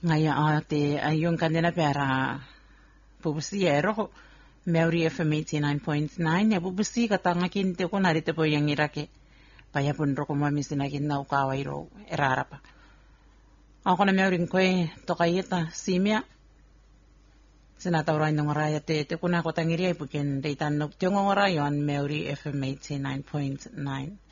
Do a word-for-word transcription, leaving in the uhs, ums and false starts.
Ngaya a te ayun kanina pera pupusi ero Maori F M eighty-nine point nine ya pupusi katanga kinte ko narite po yang irake paya pun roko mami sinakin na ukawai ro erarapa. Ako na Maori koe tokayeta simia sinatawrain ng raya te te kuna ko tangiri ay pukin daytan no tiong raya on Maori F M eighty-nine point nine.